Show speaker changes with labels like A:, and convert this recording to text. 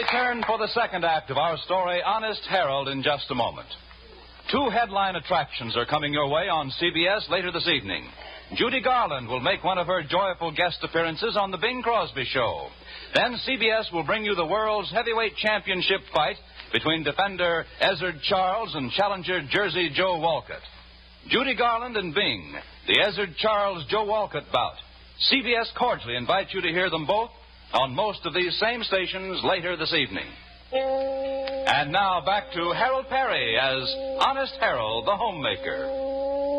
A: return for the second act of our story, Honest Harold, in just a moment. Two headline attractions are coming your way on CBS later this evening. Judy Garland will make one of her joyful guest appearances on The Bing Crosby Show. Then CBS will bring you the world's heavyweight championship fight between defender Ezzard Charles and challenger Jersey Joe Walcott. Judy Garland and Bing, the Ezzard Charles-Joe Walcott bout. CBS cordially invites you to hear them both on most of these same stations later this evening. And now back to Harold Perry as Honest Harold, the homemaker.